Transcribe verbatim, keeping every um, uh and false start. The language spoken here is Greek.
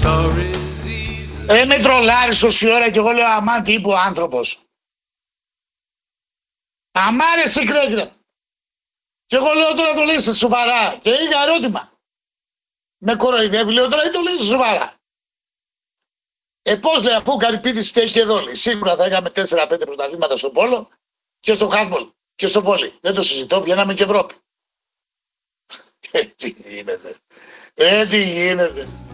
Ε, με τρολάρεις τόση ώρα και εγώ λέω αμάν τι είπε ο άνθρωπος. Αμά ρε συγκρέγρε. Και εγώ λέω τώρα το λες σοβαρά. Και είχα ερώτημα. Με κοροϊδεύει, λέω τώρα ή το λες σοβαρά. Ε, πώς λέει, αφού ο Καρυπίδης φταίει και εδώ, λέει. Σίγουρα θα είχαμε τέσσερα πέντε πρωταθλήματα στο πόλο και στο χάντμπολ και στο βόλι. Δεν το συζητώ, βγαίναμε και Ευρώπη. Ε, τι γίνεται. Ε, τι γίνεται.